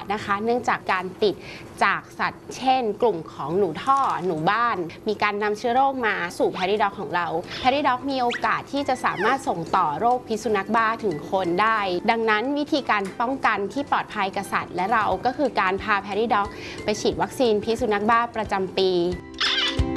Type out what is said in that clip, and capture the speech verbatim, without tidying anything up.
นะคะเนื่องจากการติดจากสัตว์เช่นกลุ่มของหนูท่อหนูบ้านมีการนำเชื้อโรคมาสู่แพดดี้ด็อกของเราแพดดี้ด็อกมีโอกาสที่จะสามารถส่งต่อโรคพิษสุนัขบ้าถึงคนได้ดังนั้นวิธีการป้องกันที่ปลอดภัยกับสัตว์และเราก็คือการพาแพดดี้ด็อกไปฉีดวัคซีนพิษสุนัขบ้าประจำปี